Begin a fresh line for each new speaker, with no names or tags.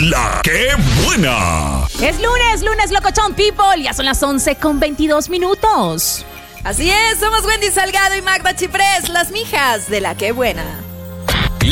La que buena.
Es lunes locochón people, ya son las 11:22.
Así es, somos Wendy Salgado y Magda Chiprés, las mijas de La que buena.